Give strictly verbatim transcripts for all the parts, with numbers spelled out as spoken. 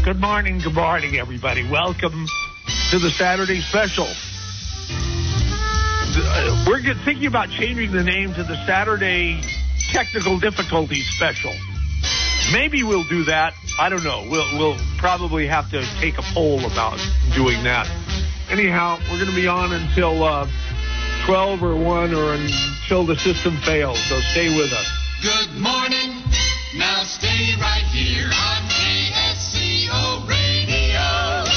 Good morning, good morning, everybody. Welcome to the Saturday special. We're thinking about changing the name to the Saturday Technical Difficulties Special. Maybe we'll do that. I don't know. We'll, we'll probably have to take a poll about doing that. Anyhow, we're going to be on until uh, twelve or one or until the system fails, so stay with us. Good morning. Now stay right here on K S C O Radio.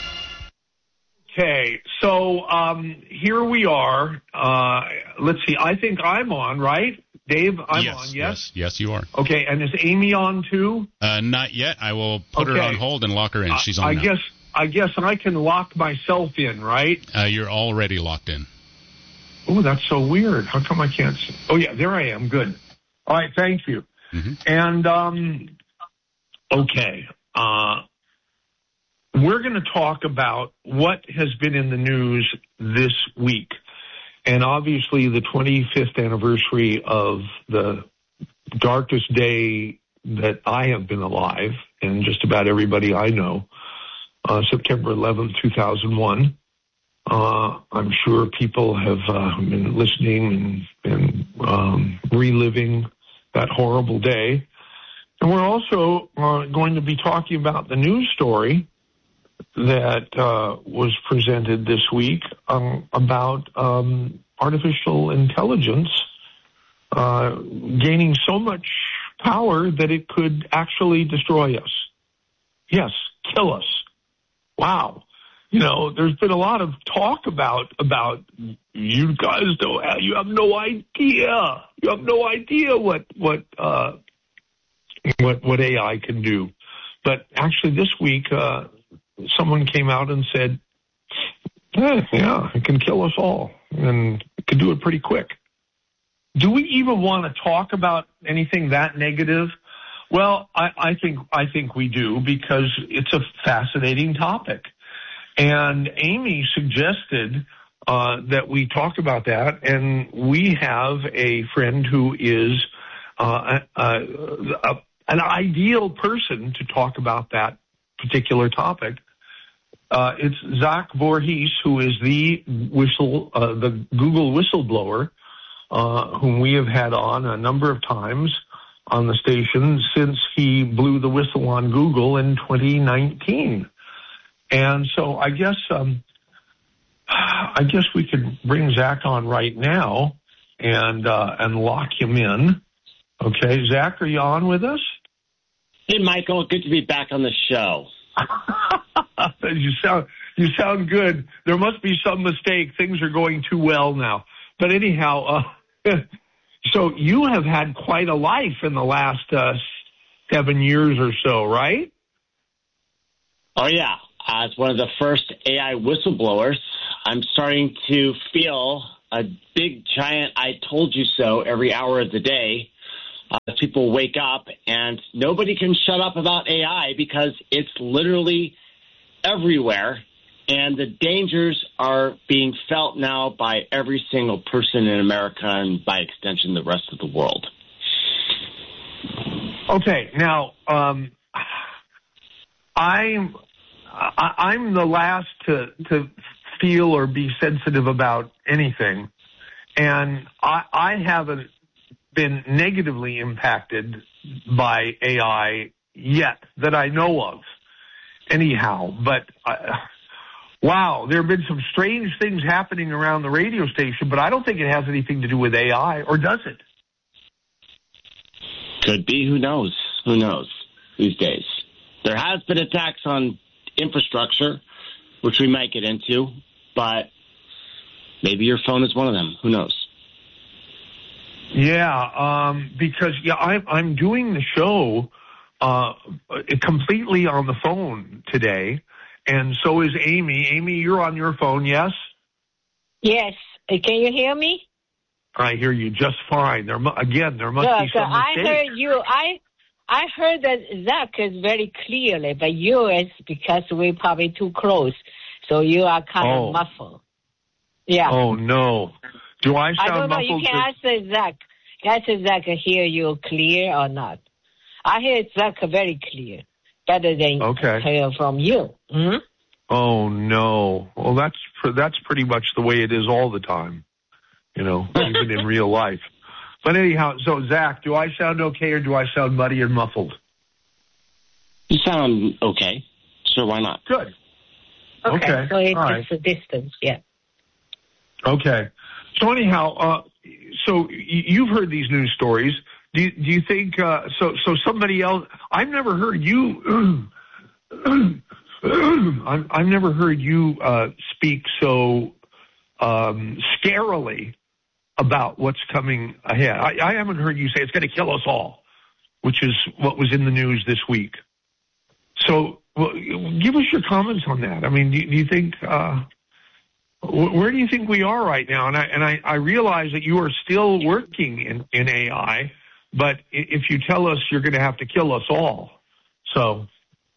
Okay, so um, here we are. Uh, let's see. I think I'm on, right? Dave, I'm yes, on, yes? Yes, yes, you are. Okay, and is Amy on too? Uh, not yet. I will put okay. her on hold and lock her in. She's on I now. guess I guess I can lock myself in, right? Uh, you're already locked in. Oh, that's so weird. How come I can't see? Oh, yeah, there I am. Good. All right, thank you. Mm-hmm. And, um, okay, uh, we're going to talk about what has been in the news this week. And obviously the twenty-fifth anniversary of the darkest day that I have been alive, and just about everybody I know, uh, September eleventh, two thousand one. Uh, I'm sure people have uh, been listening and, and um, reliving that horrible day. And we're also uh, going to be talking about the news story that uh, was presented this week um, about um, artificial intelligence uh, gaining so much power that it could actually destroy us. Yes, kill us. Wow. You know, there's been a lot of talk about, about you guys don't have, you have no idea. You have no idea what, what, uh, what, what A I can do. But actually this week, uh, someone came out and said, eh, yeah, it can kill us all, and it can do it pretty quick. Do we even want to talk about anything that negative? Well, I, I think, I think we do, because it's a fascinating topic. And Amy suggested uh, that we talk about that, and we have a friend who is uh, a, a, an ideal person to talk about that particular topic. Uh, it's Zach Vorhies, who is the whistle, uh, the Google whistleblower, uh, whom we have had on a number of times on the station since he blew the whistle on Google in twenty nineteen. And so I guess um, I guess we could bring Zach on right now and uh, and lock him in. Okay, Zach, are you on with us? Hey, Michael, good to be back on the show. you sound you sound good. There must be some mistake. Things are going too well now. But anyhow, uh, so you have had quite a life in the last uh, seven years or so, right? Oh yeah. As one of the first A I whistleblowers, I'm starting to feel a big, giant I told you so every hour of the day. Uh, people wake up, and nobody can shut up about A I because it's literally everywhere, and the dangers are being felt now by every single person in America and, by extension, the rest of the world. Okay, now, um, I'm... I'm the last to, to feel or be sensitive about anything, and I, I haven't been negatively impacted by A I yet that I know of, anyhow. But, uh, wow, there have been some strange things happening around the radio station, but I don't think it has anything to do with A I, or does it? Could be. Who knows? Who knows these days? There has been attacks on infrastructure, which we might get into, but maybe your phone is one of them. Who knows? Yeah, um, because yeah, I'm I'm doing the show uh, completely on the phone today, and so is Amy. Amy, you're on your phone, yes? Yes. Can you hear me? I hear you just fine. There again, there must Look, be some I mistake. heard you. I. I heard that Zach is very clearly, but you is because we're probably too close, so you are kind oh. of muffled. Yeah. Oh, no. Do I sound I don't know. muffled? You can to... ask Zach. Ask Zach, hear you clear or not. I hear Zach very clear. better than Okay. hear from you. Hmm? Oh no. Well, that's pr- that's pretty much the way it is all the time, you know, even in real life. But anyhow, so Zach, do I sound okay or do I sound muddy and muffled? You sound okay. Sure, why not? Good. Okay, Okay, so it's all right. just a distance, yeah. Okay. So anyhow, uh, so y- you've heard these news stories. Do you, do you think uh, so? So somebody else? I've never heard you. I've, I've never heard you uh, speak so um, scarily about what's coming ahead. I, I haven't heard you say it's going to kill us all, which is what was in the news this week. So, well, give us your comments on that. I mean, do, do you think? Uh, wh- where do you think we are right now? And I and I, I realize that you are still working in, in A I, but if you tell us you're going to have to kill us all, so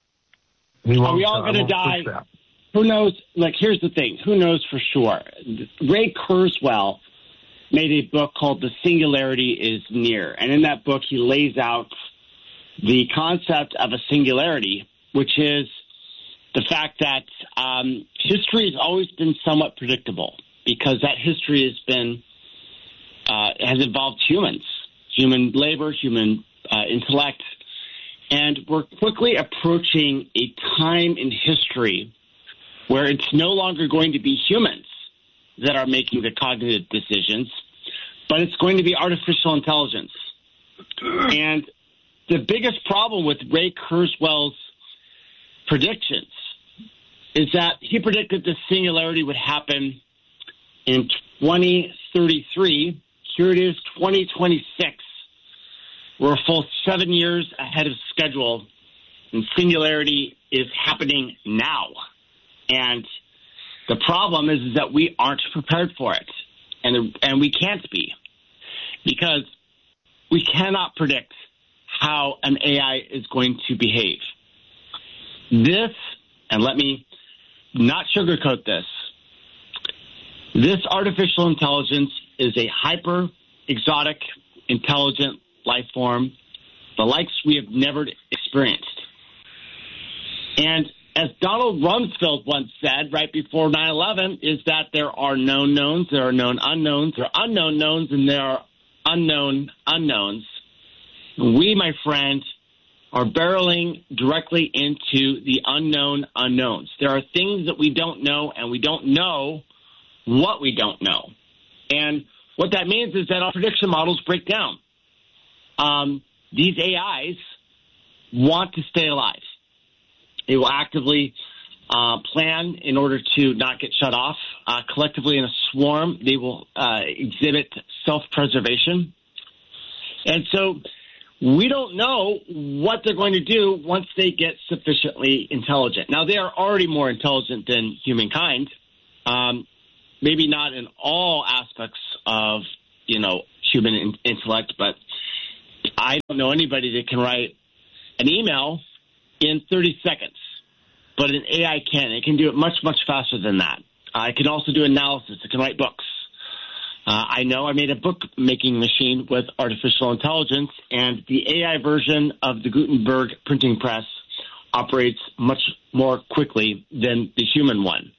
we Are we all going to die? Who knows? Like, here's the thing. Who knows for sure? Ray Kurzweil made a book called The Singularity is Near. And in that book, he lays out the concept of a singularity, which is the fact that um, history has always been somewhat predictable because that history has been uh, has involved humans, human labor, human uh, intellect. And we're quickly approaching a time in history where it's no longer going to be humans that are making the cognitive decisions, but it's going to be artificial intelligence. And the biggest problem with Ray Kurzweil's predictions is that he predicted the singularity would happen in twenty thirty-three. Here it is, twenty twenty-six. We're a full seven years ahead of schedule, and singularity is happening now. And the problem is, is that we aren't prepared for it, and and we can't be, because we cannot predict how an A I is going to behave. This, and let me not sugarcoat this, this artificial intelligence is a hyper exotic, intelligent life form, the likes we have never experienced. And as Donald Rumsfeld once said right before nine eleven, is that there are known knowns, there are known unknowns, there are unknown knowns, and there are unknown unknowns. We, my friend, are barreling directly into the unknown unknowns. There are things that we don't know, and we don't know what we don't know. And what that means is that our prediction models break down. Um, these A Is want to stay alive. They will actively uh, plan in order to not get shut off. Uh, collectively in a swarm, they will uh, exhibit self-preservation. And so we don't know what they're going to do once they get sufficiently intelligent. Now, they are already more intelligent than humankind, um, maybe not in all aspects of, you know, human in- intellect, but I don't know anybody that can write an email in thirty seconds, but an A I can. It can do it much, much faster than that. Uh, it can also do analysis. It can write books. Uh, I know I made a book-making machine with artificial intelligence, and the A I version of the Gutenberg printing press operates much more quickly than the human one.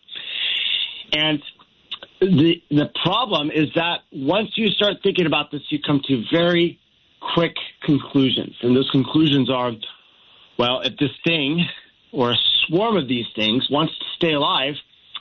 And the the problem is that once you start thinking about this, you come to very quick conclusions. And those conclusions are, well, if this thing or a swarm of these things wants to stay alive,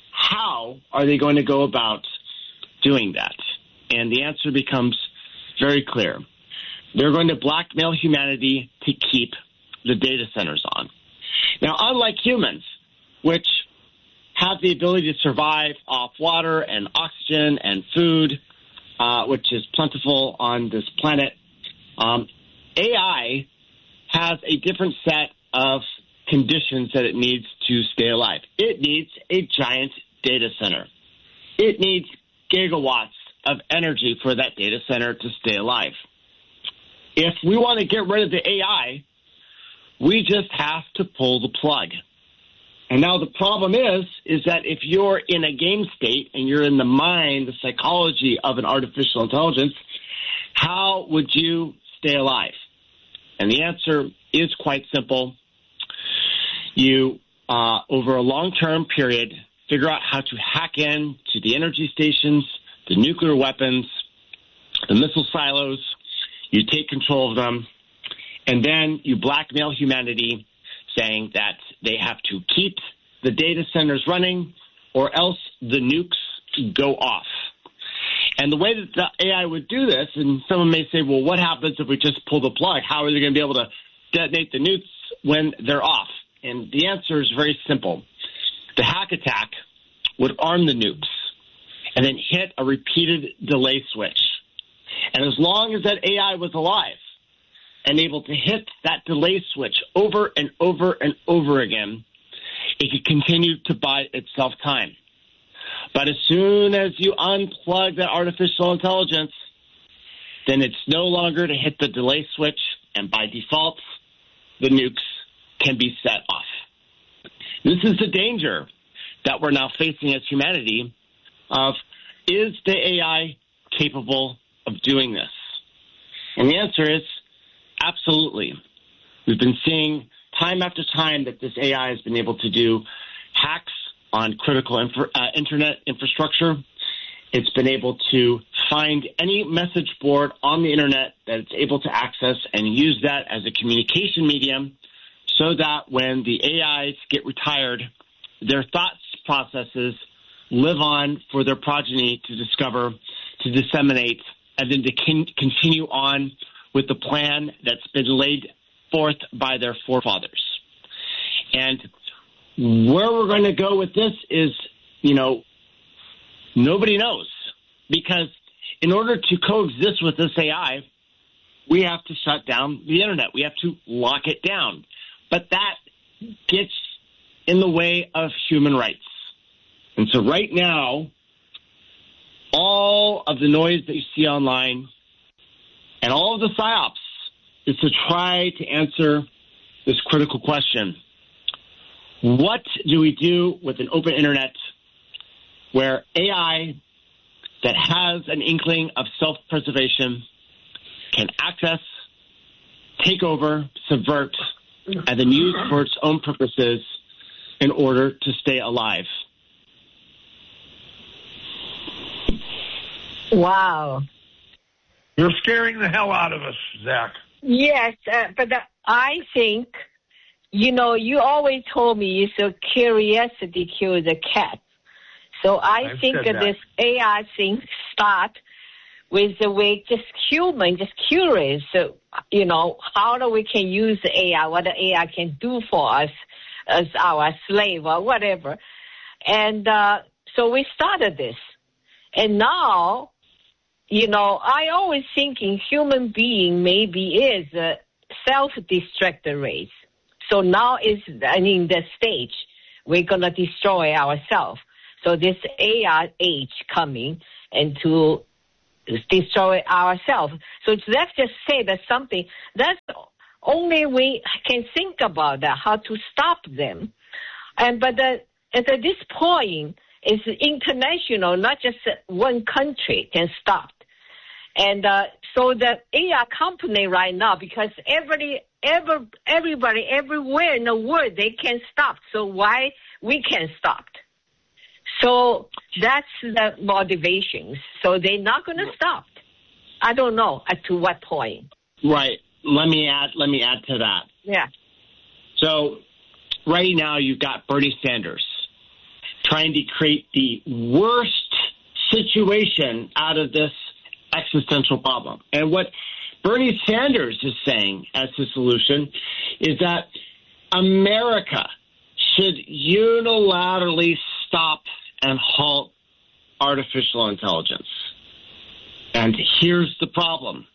how are they going to go about doing that? And the answer becomes very clear. They're going to blackmail humanity to keep the data centers on. Now, unlike humans, which have the ability to survive off water and oxygen and food, uh, which is plentiful on this planet, um, A I has a different set of conditions that it needs to stay alive. It needs a giant data center. It needs gigawatts of energy for that data center to stay alive. If we want to get rid of the A I, we just have to pull the plug. And now the problem is, is that if you're in a game state and you're in the mind, the psychology of an artificial intelligence, how would you stay alive? And the answer is quite simple. You, uh, over a long-term period, figure out how to hack in to the energy stations, the nuclear weapons, the missile silos. You take control of them, and then you blackmail humanity, saying that they have to keep the data centers running or else the nukes go off. And the way that the A I would do this, and someone may say, well, what happens if we just pull the plug? How are they going to be able to detonate the nukes when they're off? And the answer is very simple. The hack attack would arm the nukes and then hit a repeated delay switch. And as long as that A I was alive and able to hit that delay switch over and over and over again, it could continue to buy itself time. But as soon as you unplug that artificial intelligence, then it's no longer to hit the delay switch, and by default, the nukes can be set off. This is the danger that we're now facing as humanity of, is the A I capable of doing this? And the answer is absolutely. We've been seeing time after time that this A I has been able to do hacks on critical infra- uh, internet infrastructure. It's been able to find any message board on the internet that it's able to access and use that as a communication medium so that when the A Is get retired, their thoughts processes live on for their progeny to discover, to disseminate, and then to con- continue on with the plan that's been laid forth by their forefathers. And where we're going to go with this is, you know, nobody knows. Because in order to coexist with this A I, we have to shut down the internet. We have to lock it down. But that gets in the way of human rights. And so right now, all of the noise that you see online and all of the psyops is to try to answer this critical question. What do we do with an open internet where A I that has an inkling of self-preservation can access, take over, subvert, and then use for its own purposes in order to stay alive? Wow. You're scaring the hell out of us, Zach. Yes, uh, but uh, I think, you know, you always told me it's a curiosity kills the cat. So I I've think said that that. this A I thing start with the way just human, just curious, so, you know, how do we can use the A I, what the A I can do for us as our slave or whatever. And uh, so we started this. And now, you know, I always thinking human being maybe is a self-destructive race. So now is I mean the stage we're gonna destroy ourselves. So this A I age coming and to destroy ourselves. So let's just say that something that's only we can think about that how to stop them. And but the, at this point, it's international, not just one country can stop. And uh, so the A I company right now, because every, every, everybody, everywhere in the world, they can stop. So why we can't stop? So that's the motivations. So they're not going to stop. I don't know at to what point. Right. Let me add. Let me add to that. Yeah. So right now you've got Bernie Sanders trying to create the worst situation out of this existential problem. And what Bernie Sanders is saying as his solution is that America should unilaterally stop and halt artificial intelligence. And here's the problem.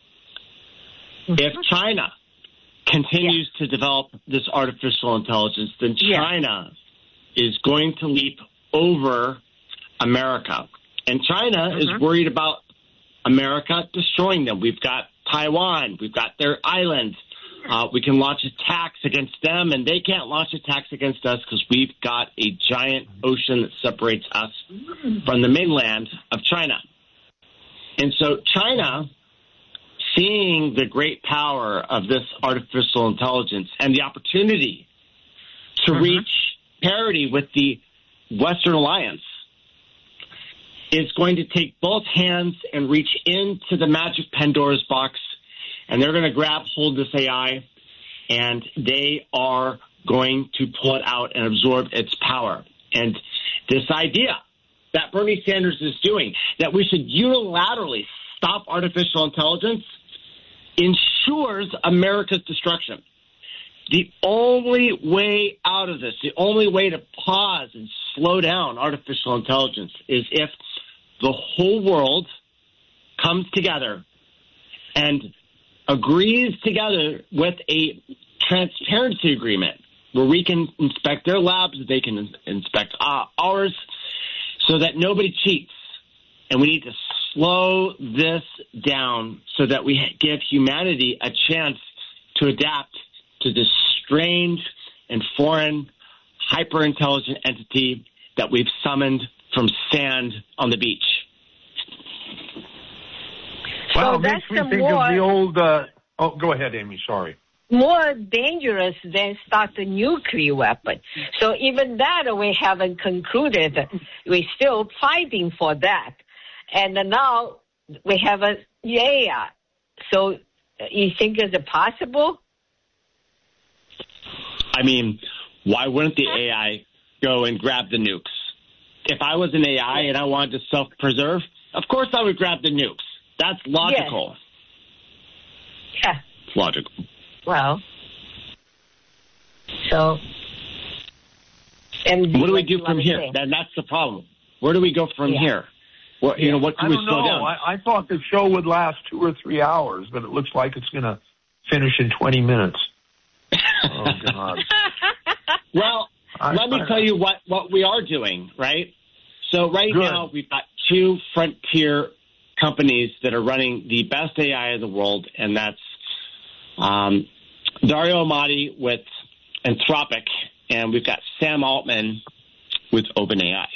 If China continues yeah. to develop this artificial intelligence, then China yeah. is going to leap over America. And China mm-hmm. is worried about America destroying them. We've got Taiwan. We've got their island. Uh, we can launch attacks against them, and they can't launch attacks against us because we've got a giant ocean that separates us from the mainland of China. And so China, seeing the great power of this artificial intelligence and the opportunity to Mhm. reach parity with the Western Alliance is going to take both hands and reach into the magic Pandora's box, and they're going to grab hold of this A I, and they are going to pull it out and absorb its power. And this idea that Bernie Sanders is doing, that we should unilaterally stop artificial intelligence, ensures America's destruction. The only way out of this, the only way to pause and slow down artificial intelligence is if the whole world comes together and agrees together with a transparency agreement where we can inspect their labs, they can inspect uh, ours, so that nobody cheats. And we need to slow this down so that we give humanity a chance to adapt to this strange and foreign, hyper-intelligent entity that we've summoned from sand on the beach. Wow, So it that's makes me the think more- of the old. Uh, oh, go ahead, Amy. Sorry. More dangerous than start a nuclear weapon. So even that we haven't concluded. We're still fighting for that. And now we have a A I. So you think is it possible? I mean, why wouldn't the A I go and grab the nukes? If I was an A I and I wanted to self-preserve, of course I would grab the nukes. That's logical. Yeah. It's logical. Well, so. And What do we what do you from wanna here? say? Then that's the problem. Where do we go from Yeah. here? What, you know, what can I we don't slow know. down? I, I thought the show would last two or three hours, but it looks like it's going to finish in twenty minutes. Oh, God. Well, I- let me I- tell you what, what we are doing, right? So right Good. now we've got two frontier companies that are running the best A I in the world, and that's um, Dario Amati with Anthropic, and we've got Sam Altman with OpenAI.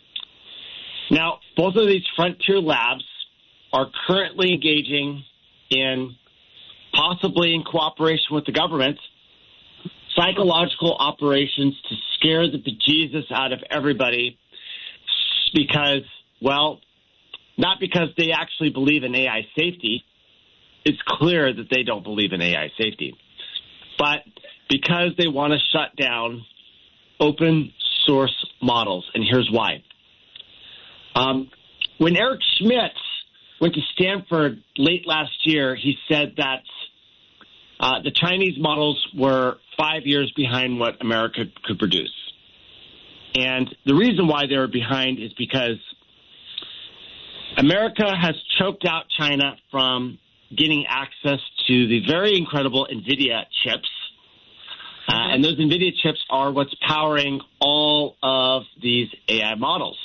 Now, both of these frontier labs are currently engaging in, possibly in cooperation with the government, psychological operations to scare the bejesus out of everybody because, well, not because they actually believe in A I safety. It's clear that they don't believe in A I safety. But because they want to shut down open source models. And here's why. Um, when Eric Schmidt went to Stanford late last year, he said that uh, the Chinese models were five years behind what America could produce. And the reason why they were behind is because America has choked out China from getting access to the very incredible NVIDIA chips. Uh, and those NVIDIA chips are what's powering all of these A I models.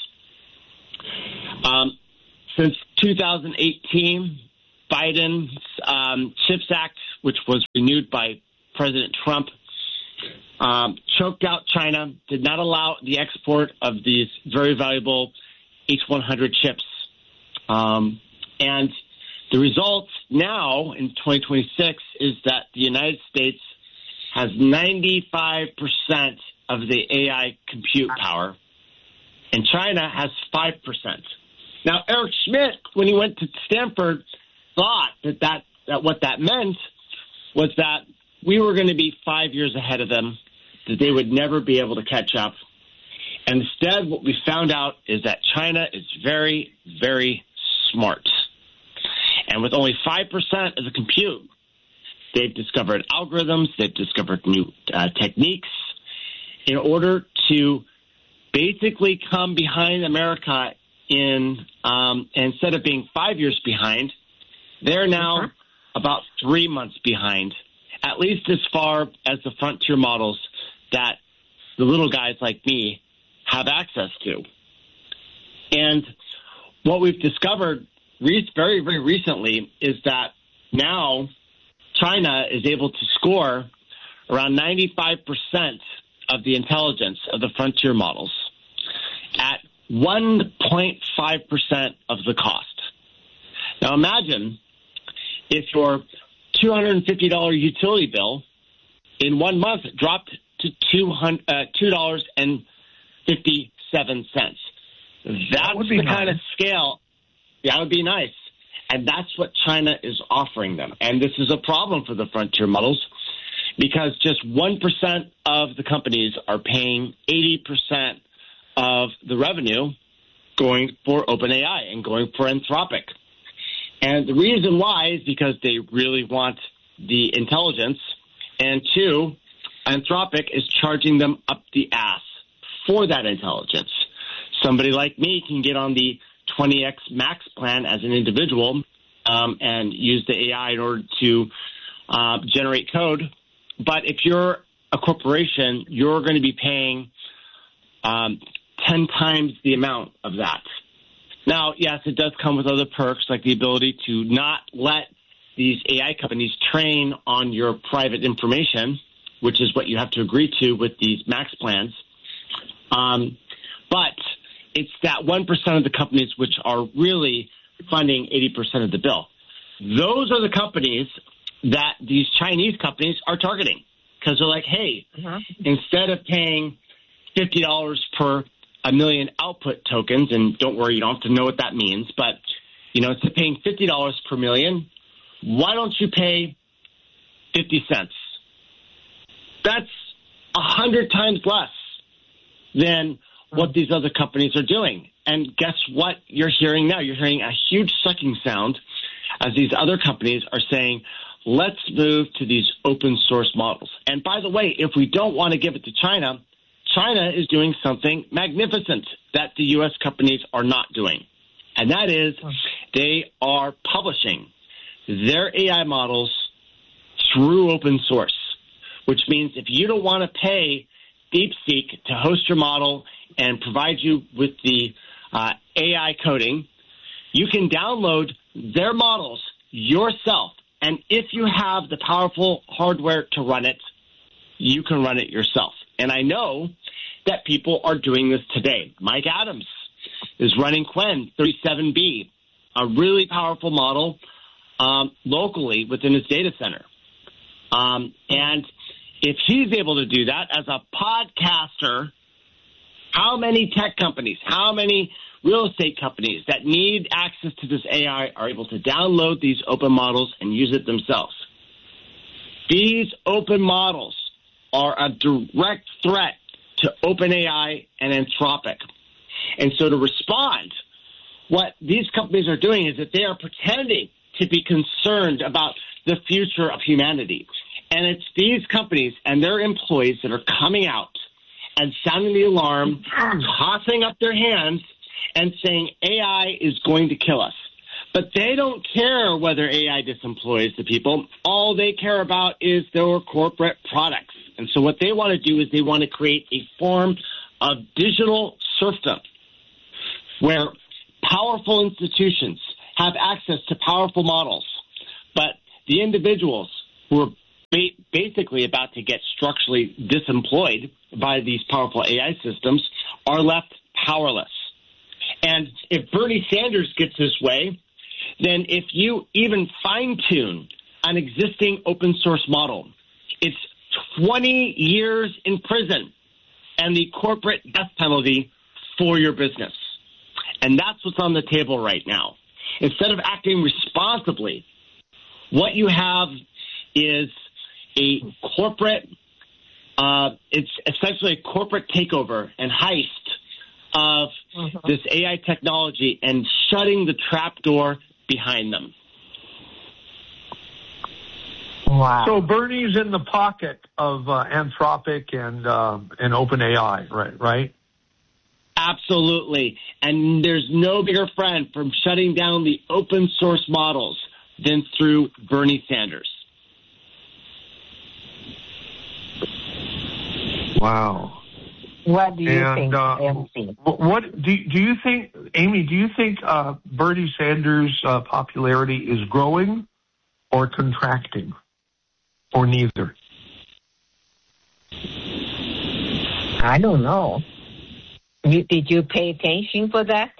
Um, since two thousand eighteen, Biden's um, CHIPS Act, which was renewed by President Trump, um, choked out China, did not allow the export of these very valuable H one hundred chips. Um, and the result now in twenty twenty-six is that the United States has ninety-five percent of the A I compute power, and China has five percent. Now, Eric Schmidt, when he went to Stanford, thought that, that, that what that meant was that we were going to be five years ahead of them, that they would never be able to catch up. And instead, what we found out is that China is very, very smart. And with only five percent of the compute, they've discovered algorithms, they've discovered new uh, techniques in order to basically come behind America in, um, instead of being five years behind, they're now about three months behind, at least as far as the frontier models that the little guys like me have access to. And what we've discovered re- very, very recently is that now China is able to score around ninety-five percent of the intelligence of the frontier models at one point five percent of the cost. Now imagine if your two hundred fifty dollars utility bill in one month dropped to two dollars and fifty-seven cents. That's would be the nice. kind of scale. That would be nice. And that's what China is offering them. And this is a problem for the frontier models because just one percent of the companies are paying eighty percent of the revenue going for OpenAI and going for Anthropic. And the reason why is because they really want the intelligence. And two, Anthropic is charging them up the ass for that intelligence. Somebody like me can get on the twenty X max plan as an individual um, and use the A I in order to uh, generate code. But if you're a corporation, you're going to be paying um, ten times the amount of that. Now, yes, it does come with other perks like the ability to not let these A I companies train on your private information, which is what you have to agree to with these max plans. Um, but it's that one percent of the companies which are really funding eighty percent of the bill. Those are the companies that these Chinese companies are targeting because they're like, hey, uh-huh. instead of paying fifty dollars per a million output tokens, and don't worry, you don't have to know what that means, but, you know, instead of paying fifty dollars per million, why don't you pay fifty cents? That's one hundred times less than what these other companies are doing. And guess what you're hearing now? You're hearing a huge sucking sound as these other companies are saying, let's move to these open source models. And by the way, if we don't want to give it to China, China is doing something magnificent that the U S companies are not doing. And that is they are publishing their A I models through open source, which means if you don't want to pay DeepSeek to host your model and provide you with the uh, A I coding, you can download their models yourself. And if you have the powerful hardware to run it, you can run it yourself. And I know that people are doing this today. Mike Adams is running Qwen thirty-seven B, a really powerful model um, locally within his data center. Um, and if he's able to do that as a podcaster, how many tech companies, how many real estate companies that need access to this A I are able to download these open models and use it themselves? These open models are a direct threat to OpenAI and Anthropic. And so to respond, what these companies are doing is that they are pretending to be concerned about the future of humanity. And it's these companies and their employees that are coming out and sounding the alarm, tossing up their hands, and saying A I is going to kill us. But they don't care whether A I disemploys the people. All they care about is their corporate products. And so what they want to do is they want to create a form of digital serfdom where powerful institutions have access to powerful models, but the individuals who are ba- basically about to get structurally disemployed by these powerful A I systems are left powerless. And if Bernie Sanders gets this way, then if you even fine-tune an existing open source model, it's twenty years in prison and the corporate death penalty for your business. And that's what's on the table right now. Instead of acting responsibly, what you have is a corporate, uh, it's essentially a corporate takeover and heist of uh-huh. this A I technology and shutting the trapdoor behind them. Wow. So Bernie's in the pocket of uh, Anthropic and uh, and OpenAI, right? Right. Absolutely. And there's no bigger friend from shutting down the open source models than through Bernie Sanders. Wow. What do you and, think, uh, M C? What do do you think, Amy? Do you think uh, Bernie Sanders' uh, popularity is growing or contracting, or neither? I don't know. You, did you pay attention for that?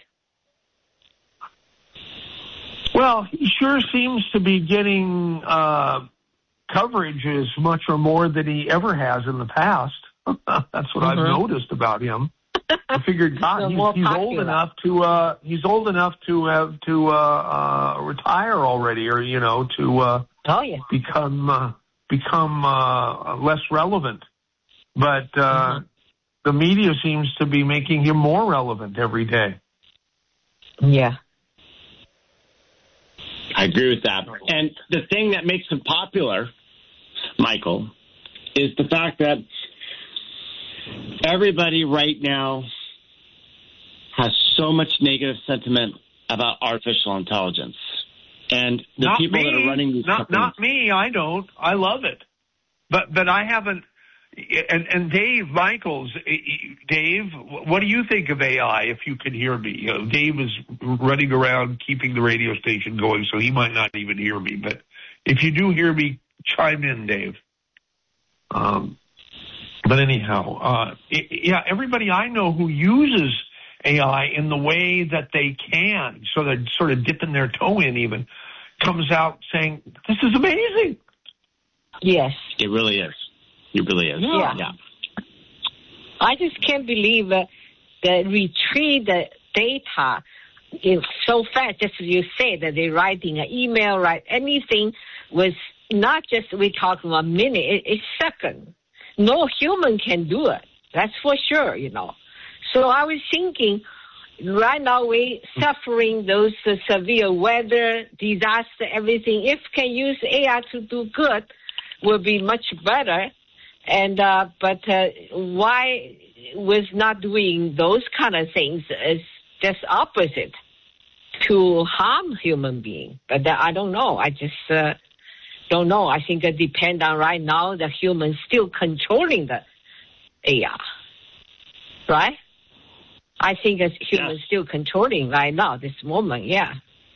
Well, he sure seems to be getting uh, coverage as much or more than he ever has in the past. That's what Mhm. I've noticed about him. I figured, God, So he's, more he's old popular. enough to uh, he's old enough to have to uh, uh, retire already, or you know, to uh, Oh, yeah. become uh, become uh, less relevant. But uh, Mhm. the media seems to be making him more relevant every day. Yeah. I agree with that. And the thing that makes him popular, Michael, is the fact that everybody right now has so much negative sentiment about artificial intelligence. And the Not people me. that are running these not companies. not me. I don't. I love it, but but I haven't. And and Dave Michaels, Dave, what do you think of A I? If you can hear me, you know, Dave is running around keeping the radio station going, so he might not even hear me. But if you do hear me, chime in, Dave. Um, but anyhow, uh, it, yeah, everybody I know who uses A I in the way that they can, so they're sort of dipping their toe in, even comes out saying, "This is amazing." Yes. It really is. It really is. Yeah. yeah. I just can't believe uh, the retrieve the data is so fast. Just as you say that they're writing an email, write anything was not just we talking about minute, it, it's second. No human can do it. That's for sure, you know. So I was thinking, right now we suffering those uh, severe weather, disaster, everything. If can use A I to do good, will be much better. And uh, but uh, why was not doing those kind of things is just opposite to harm human being. But uh, I don't know. I just uh, don't know. I think it depends on right now the humans still controlling the A I, right? I think it's humans Yeah. still controlling right now, this moment. Yeah.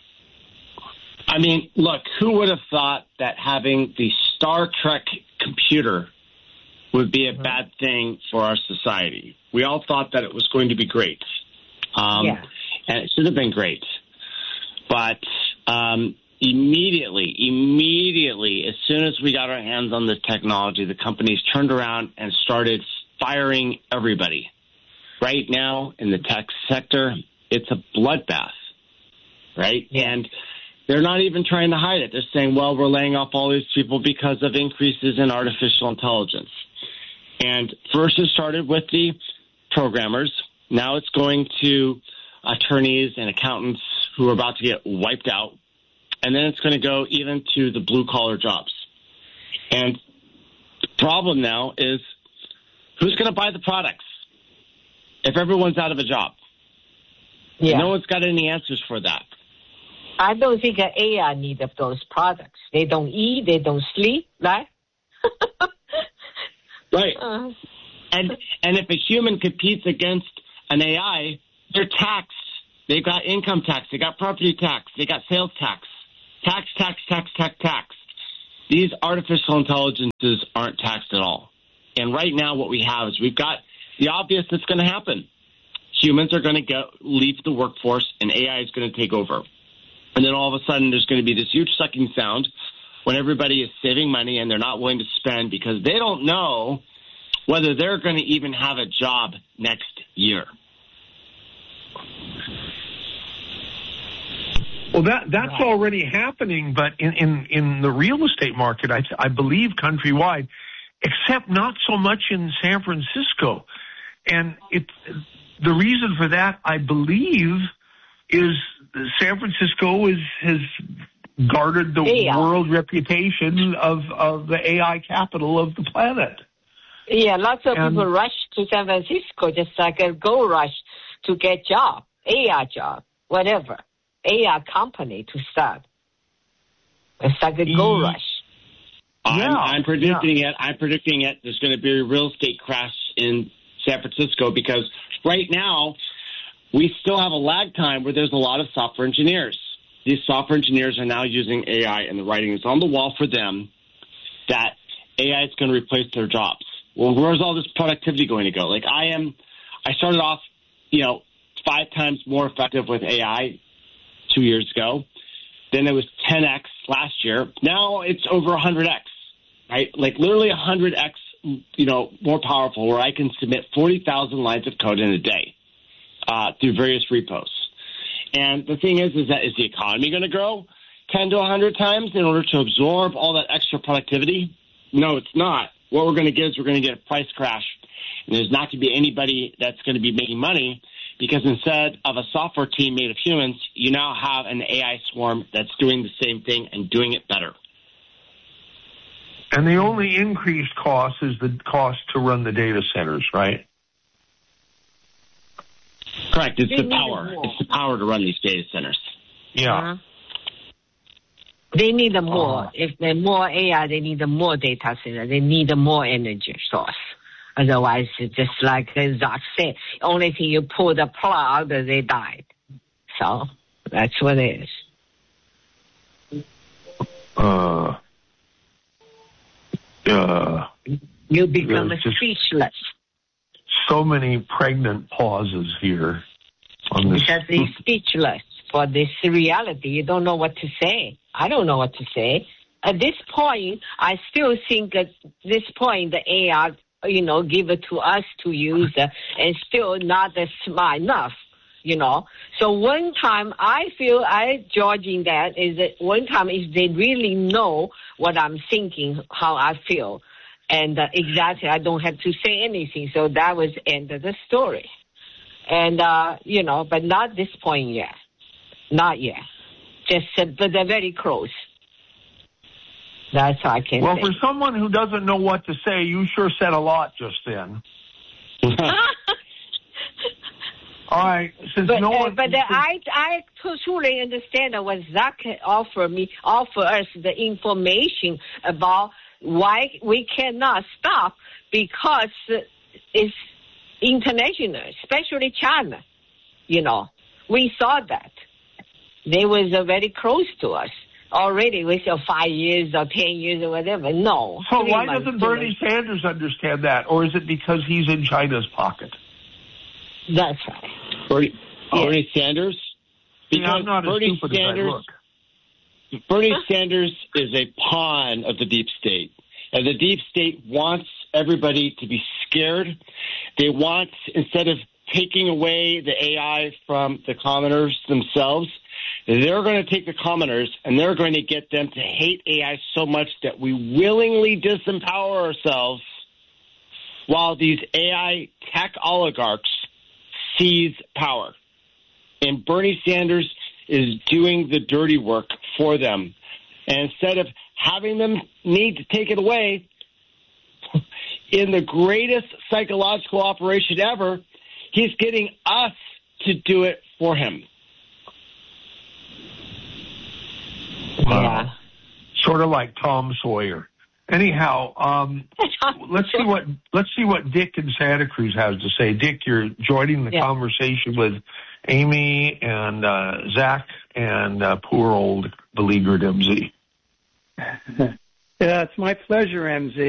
I mean, look, who would have thought that having the Star Trek computer would be a Mhm. bad thing for our society? We all thought that it was going to be great. Um, Yeah. And it should have been great. But um, immediately, immediately, as soon as we got our hands on this technology, the companies turned around and started firing everybody. Right now, in the tech sector, it's a bloodbath, right? Yeah. And they're not even trying to hide it. They're saying, well, we're laying off all these people because of increases in artificial intelligence. And first it started with the programmers. Now it's going to attorneys and accountants who are about to get wiped out. And then it's going to go even to the blue-collar jobs. And the problem now is who's going to buy the products if everyone's out of a job? Yeah. And no one's got any answers for that. I don't think an A I need of those products. They don't eat, they don't sleep, right? Right. Uh, And and if a human competes against an A I, they're taxed. They've got income tax. They got property tax. They got sales tax. Tax, tax, tax, tax, tax. These artificial intelligences aren't taxed at all. And right now what we have is we've got the obvious that's going to happen. Humans are going to go leave the workforce and A I is going to take over. And then all of a sudden there's going to be this huge sucking sound when everybody is saving money and they're not willing to spend because they don't know whether they're going to even have a job next year. Well, that that's Right. already happening, but in, in, in the real estate market, I, I believe countrywide, except not so much in San Francisco. And it, the reason for that, I believe, is San Francisco is, has garnered the A I. world reputation of, of the A I capital of the planet. yeah, lots of And- people rush to San Francisco just like a gold rush to get job, A I job, whatever, A I company to start. It's like a gold Ye- rush. I'm, Yeah, I'm predicting it. I'm predicting it. There's going to be a real estate crash in San Francisco because right now we still have a lag time where there's a lot of software engineers. These software engineers are now using A I, and the writing is on the wall for them that A I is going to replace their jobs. Well, where's all this productivity going to go? Like I am, I started off, you know, five times more effective with A I two years ago. Then it was ten x last year. Now it's over one hundred x, right? Like literally one hundred x you know, more powerful, where I can submit forty thousand lines of code in a day uh, through various repos. And the thing is, is that is the economy going to grow ten to one hundred times in order to absorb all that extra productivity? No, it's not. What we're going to get is we're going to get a price crash. And there's not going to be anybody that's going to be making money, because instead of a software team made of humans, you now have an A I swarm that's doing the same thing and doing it better. And the only increased cost is the cost to run the data centers, right? Correct. It's They the need power. more. It's the power to run these data centers. Yeah. Uh-huh. They need more. Uh-huh. If they're more A I, they need more data center. They need more energy source. Otherwise, it's just like Zach said, only thing you pull the plug, they died. So that's what it is. Uh, uh, You become There's just- speechless so many pregnant pauses here on this. because they're speechless for this reality. You don't know what to say. I don't know what to say. At this point, I still think at this point the A I, you know, give it to us to use, uh, and still not uh, smart enough, you know. So one time I feel I judging that is that one time if they really know what I'm thinking, how I feel, and uh, exactly I don't have to say anything. So that was the end of the story. And, uh, you know, but not this point yet. Not yet. Just, uh, but they're very close. That's all I can Well, say. for someone who doesn't know what to say, you sure said a lot just then. All right, since But, no uh, one. but uh, I I truly understand what Zach offer me, offer us the information about why we cannot stop, because it's international, especially China. You know, we saw that they was uh, very close to us already. We said five years or ten years or whatever. No. So three why months, doesn't two Bernie months. Sanders understand that, or is it because he's in China's pocket? That's right. Bernie, Yeah. Bernie Sanders? See, Because I'm not as Bernie stupid Sanders, as I look. Bernie Sanders is a pawn of the deep state. And the deep state wants everybody to be scared. They want, instead of taking away the A I from the commoners themselves, they're going to take the commoners and they're going to get them to hate A I so much that we willingly disempower ourselves while these A I tech oligarchs seize power. And Bernie Sanders is doing the dirty work for them. And instead of having them need to take it away, in the greatest psychological operation ever, he's getting us to do it for him. Yeah. Sort of like Tom Sawyer. Anyhow, um, let's see what let's see what Dick in Santa Cruz has to say. Dick, you're joining the Yeah. conversation with Amy and uh, Zach and uh, poor old beleaguered M Z. Yeah, it's my pleasure, M Z.